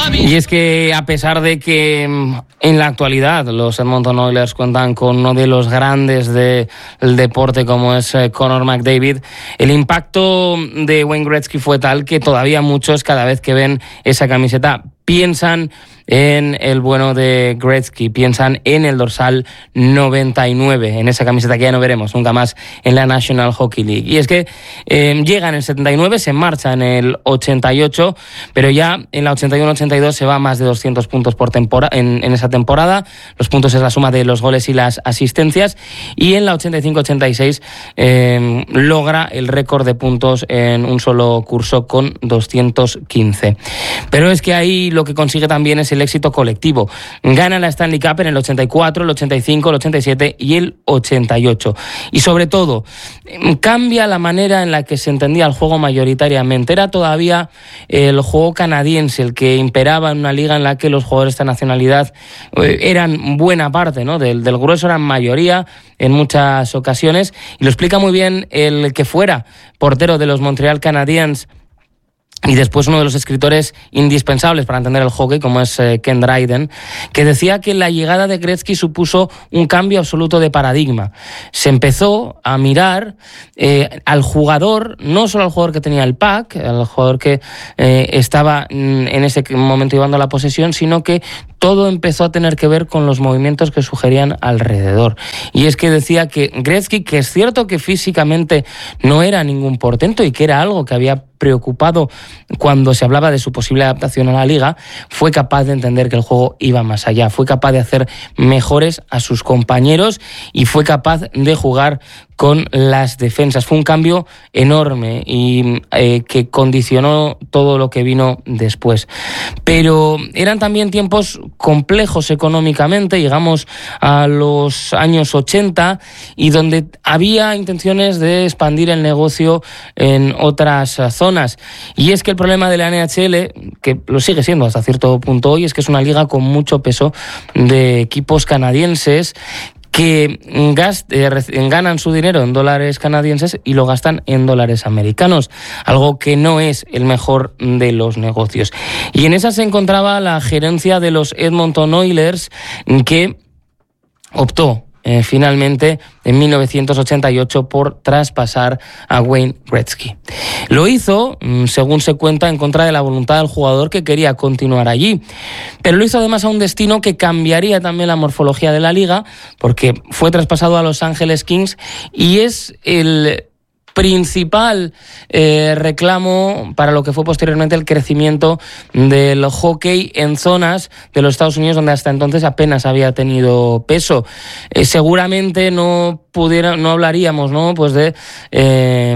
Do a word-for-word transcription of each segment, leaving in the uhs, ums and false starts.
Y es que a pesar de que en la actualidad los Edmonton Oilers cuentan con uno de los grandes del deporte como es Connor McDavid, el impacto de Wayne Gretzky fue tal que todavía muchos, cada vez que ven esa camiseta, piensan en el bueno de Gretzky, piensan en el dorsal noventa y nueve, en esa camiseta que ya no veremos nunca más en la National Hockey League. Y es que eh, llega en el setenta y nueve, se marcha en el ochenta y ocho, pero ya en la ochenta y uno ochenta y dos se va a más de doscientos puntos por temporada en, en esa temporada. Los puntos es la suma de los goles y las asistencias. Y en la ochenta y cinco ochenta y seis eh, logra el récord de puntos en un solo curso con doscientos quince. Pero es que ahí lo que consigue también es el el éxito colectivo. Gana la Stanley Cup en el ochenta y cuatro, el ochenta y cinco, el ochenta y siete y el ochenta y ocho. Y sobre todo, cambia la manera en la que se entendía el juego mayoritariamente. Era todavía el juego canadiense el que imperaba en una liga en la que los jugadores de esta nacionalidad eran buena parte, ¿no? Del, del grueso, eran mayoría en muchas ocasiones. Y lo explica muy bien el que fuera portero de los Montreal Canadiens y después uno de los escritores indispensables para entender el hockey, como es eh, Ken Dryden, que decía que la llegada de Gretzky supuso un cambio absoluto de paradigma. Se empezó a mirar eh, al jugador, no solo al jugador que tenía el puck, al jugador que eh, estaba en ese momento llevando la posesión, sino que todo empezó a tener que ver con los movimientos que sugerían alrededor. Y es que decía que Gretzky, que es cierto que físicamente no era ningún portento y que era algo que había preocupado cuando se hablaba de su posible adaptación a la liga, fue capaz de entender que el juego iba más allá, fue capaz de hacer mejores a sus compañeros y fue capaz de jugar con las defensas. Fue un cambio enorme y eh, que condicionó todo lo que vino después. Pero eran también tiempos complejos económicamente, llegamos a los años ochenta, y donde había intenciones de expandir el negocio en otras zonas. Y es que el problema de la N H L, que lo sigue siendo hasta cierto punto hoy, es que es una liga con mucho peso de equipos canadienses que gast, eh, ganan su dinero en dólares canadienses y lo gastan en dólares americanos, algo que no es el mejor de los negocios. Y en esa se encontraba la gerencia de los Edmonton Oilers, que optó Eh, finalmente en mil novecientos ochenta y ocho por traspasar a Wayne Gretzky. Lo hizo, según se cuenta, en contra de la voluntad del jugador, que quería continuar allí, pero lo hizo además a un destino que cambiaría también la morfología de la liga, porque fue traspasado a Los Angeles Kings y es el principal eh, reclamo para lo que fue posteriormente el crecimiento del hockey en zonas de los Estados Unidos donde hasta entonces apenas había tenido peso. Eh, seguramente no pudiera, no hablaríamos, ¿no? Pues de eh,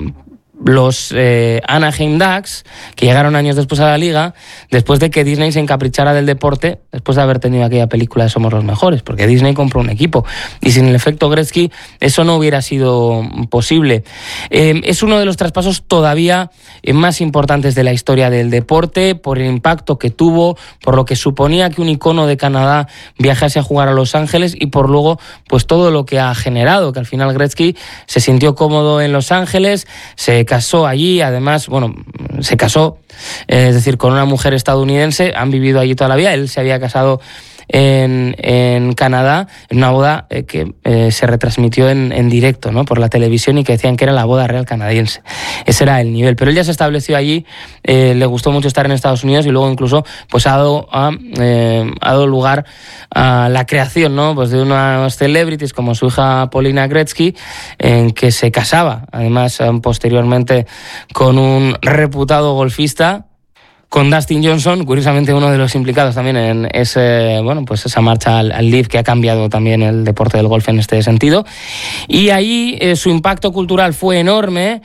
los eh, Anaheim Ducks, que llegaron años después a la liga, después de que Disney se encaprichara del deporte, después de haber tenido aquella película de Somos los Mejores, porque Disney compró un equipo, y sin el efecto Gretzky eso no hubiera sido posible. Eh, es uno de los traspasos todavía más importantes de la historia del deporte, por el impacto que tuvo, por lo que suponía que un icono de Canadá viajase a jugar a Los Ángeles, y por luego pues todo lo que ha generado, que al final Gretzky se sintió cómodo en Los Ángeles, se casó allí, además, bueno, se casó, eh, es decir, con una mujer estadounidense, han vivido allí toda la vida, él se había casado en, en Canadá, en una boda eh, que eh, se retransmitió en, en directo, ¿no? Por la televisión, y que decían que era la boda real canadiense. Ese era el nivel. Pero él ya se estableció allí, eh, le gustó mucho estar en Estados Unidos, y luego incluso pues ha dado, a, eh, ha dado lugar a la creación, ¿no? Pues de unas celebrities como su hija Paulina Gretzky, en que se casaba, además posteriormente, con un reputado golfista, con Dustin Johnson, curiosamente uno de los implicados también en ese, bueno, pues esa marcha al, al Leaf, que ha cambiado también el deporte del golf en este sentido. Y ahí eh, su impacto cultural fue enorme.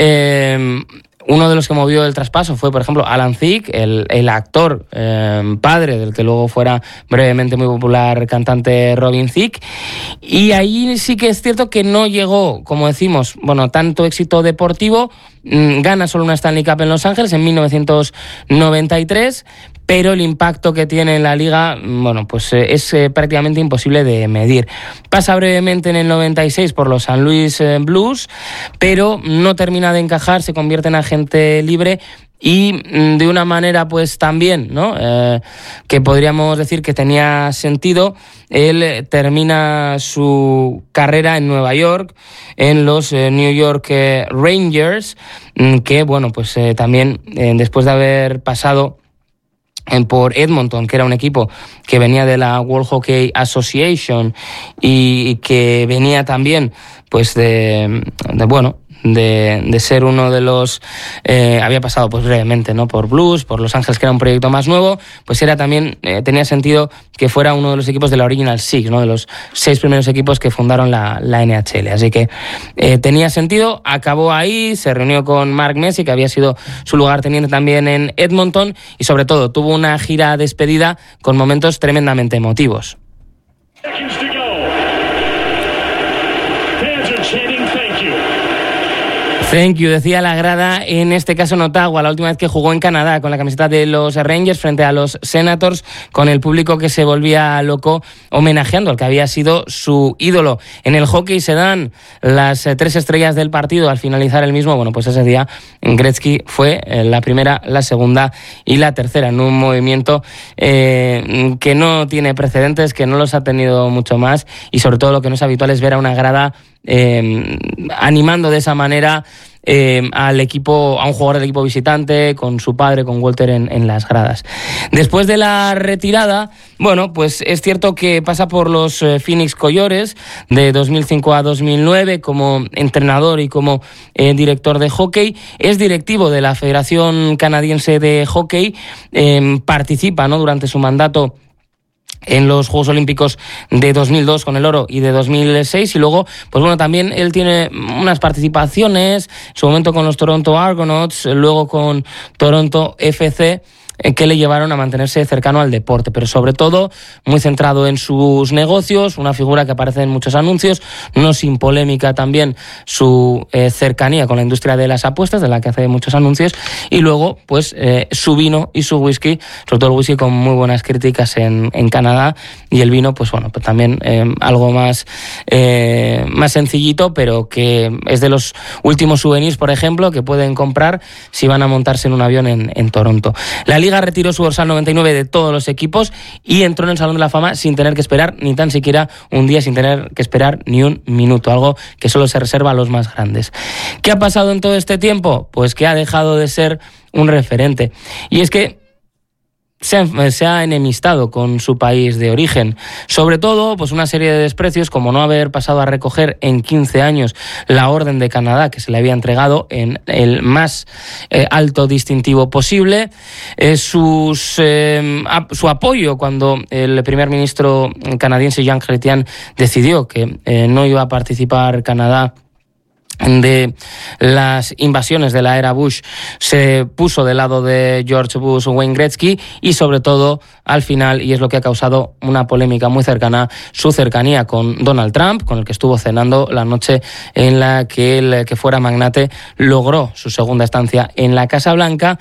Eh, Uno de los que movió el traspaso fue, por ejemplo, Alan Thicke, el, el actor eh, padre del que luego fuera brevemente muy popular cantante Robin Thicke. Y ahí sí que es cierto que no llegó, como decimos, bueno, tanto éxito deportivo. Gana solo una Stanley Cup en Los Ángeles en mil novecientos noventa y tres, pero el impacto que tiene en la liga, bueno, pues es eh, prácticamente imposible de medir. Pasa brevemente en el noventa y seis por los Saint Louis Blues, pero no termina de encajar, se convierte en agente libre y de una manera pues también, ¿no? Eh, que podríamos decir que tenía sentido, él termina su carrera en Nueva York, en los eh, New York eh, Rangers, que bueno, pues eh, también eh, después de haber pasado por Edmonton, que era un equipo que venía de la World Hockey Association y que venía también pues de, de bueno, de, de ser uno de los eh, había pasado pues brevemente, ¿no? Por Blues, por Los Ángeles, que era un proyecto más nuevo, pues era también eh, tenía sentido que fuera uno de los equipos de la Original Six, ¿no? De los seis primeros equipos que fundaron la, la N H L, así que eh, tenía sentido. Acabó ahí, se reunió con Mark Messier, que había sido su lugarteniente también en Edmonton, y sobre todo tuvo una gira despedida con momentos tremendamente emotivos. Thank you, decía la grada, en este caso en Ottawa, la última vez que jugó en Canadá con la camiseta de los Rangers frente a los Senators, con el público que se volvía loco homenajeando al que había sido su ídolo. En el hockey se dan las tres estrellas del partido al finalizar el mismo. Bueno, pues ese día Gretzky fue la primera, la segunda y la tercera en un movimiento eh, que no tiene precedentes, que no los ha tenido mucho más, y sobre todo lo que no es habitual es ver a una grada Eh, animando de esa manera eh, al equipo, a un jugador del equipo visitante, con su padre, con Walter en, en las gradas. Después de la retirada, bueno, pues es cierto que pasa por los eh, Phoenix Coyotes de dos mil cinco a dos mil nueve como entrenador y como eh, director de hockey. Es directivo de la Federación Canadiense de Hockey, eh, participa, ¿no?, durante su mandato en los Juegos Olímpicos de dos mil dos con el oro y de dos mil seis, y luego, pues bueno, también él tiene unas participaciones, en su momento con los Toronto Argonauts, luego con Toronto F C, que le llevaron a mantenerse cercano al deporte, pero sobre todo muy centrado en sus negocios, una figura que aparece en muchos anuncios, no sin polémica también su eh, cercanía con la industria de las apuestas, de la que hace muchos anuncios, y luego pues eh, su vino y su whisky, sobre todo el whisky con muy buenas críticas en, en Canadá, y el vino pues bueno, pues también eh, algo más, eh, más sencillito, pero que es de los últimos souvenirs, por ejemplo, que pueden comprar si van a montarse en un avión en, en Toronto. La Liga retiró su dorsal noventa y nueve de todos los equipos y entró en el Salón de la Fama sin tener que esperar ni tan siquiera un día, sin tener que esperar ni un minuto, algo que solo se reserva a los más grandes. ¿Qué ha pasado en todo este tiempo? Pues que ha dejado de ser un referente. Y es que Se ha, se ha enemistado con su país de origen, sobre todo pues una serie de desprecios, como no haber pasado a recoger en quince años la Orden de Canadá, que se le había entregado en el más eh, alto distintivo posible, eh, sus, eh, a, su apoyo cuando el primer ministro canadiense Jean Chrétien decidió que eh, no iba a participar Canadá de las invasiones de la era Bush, se puso del lado de George Bush, Wayne Gretzky, y sobre todo al final, y es lo que ha causado una polémica muy cercana, su cercanía con Donald Trump, con el que estuvo cenando la noche en la que el que fuera magnate logró su segunda estancia en la Casa Blanca,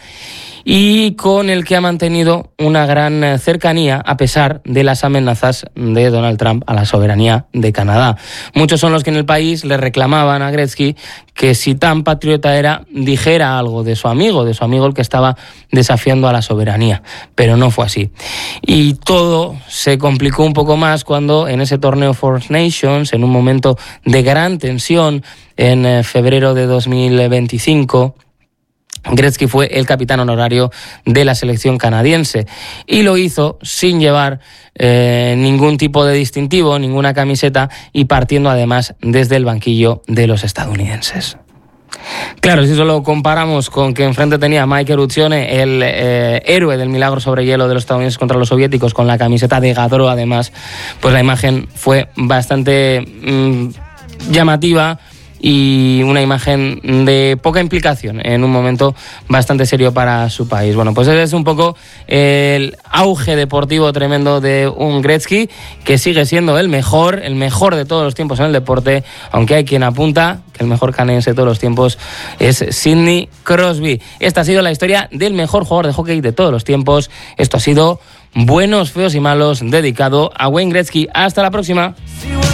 y con el que ha mantenido una gran cercanía a pesar de las amenazas de Donald Trump a la soberanía de Canadá. Muchos son los que en el país le reclamaban a Gretzky que si tan patriota era, dijera algo de su amigo, de su amigo el que estaba desafiando a la soberanía, pero no fue así. Y todo se complicó un poco más cuando en ese torneo Four Nations, en un momento de gran tensión en febrero de dos mil veinticinco, Gretzky fue el capitán honorario de la selección canadiense y lo hizo sin llevar eh, ningún tipo de distintivo, ninguna camiseta, y partiendo además desde el banquillo de los estadounidenses. Claro, si eso lo comparamos con que enfrente tenía Mike Eruzione, el eh, héroe del milagro sobre hielo de los estadounidenses contra los soviéticos, con la camiseta de Gaudreau además, pues la imagen fue bastante mmm, llamativa, y una imagen de poca implicación en un momento bastante serio para su país. Bueno, pues ese es un poco el auge deportivo tremendo de un Gretzky, que sigue siendo el mejor, el mejor de todos los tiempos en el deporte, aunque hay quien apunta que el mejor canadiense de todos los tiempos es Sidney Crosby. Esta ha sido la historia del mejor jugador de hockey de todos los tiempos. Esto ha sido Buenos, Feos y Malos, dedicado a Wayne Gretzky. Hasta la próxima.